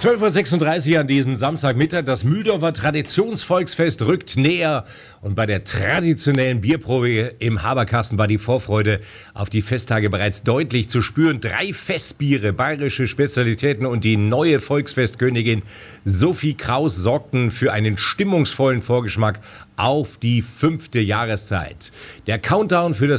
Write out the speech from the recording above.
12:36 Uhr an diesem Samstagmittag. Das Mühldorfer Traditionsvolksfest rückt näher. Und bei der traditionellen Bierprobe im Haberkasten war die Vorfreude auf die Festtage bereits deutlich zu spüren. 3 Festbiere, bayerische Spezialitäten und die neue Volksfestkönigin Sophie Kraus sorgten für einen stimmungsvollen Vorgeschmack auf die 5. Jahreszeit. Der Countdown für das